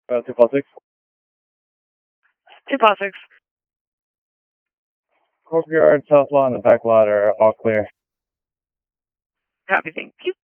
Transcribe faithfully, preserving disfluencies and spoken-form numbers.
Uh, two five six. two five six. Courtyard, South Lawn, and the back lot are all clear. Copy, thank you.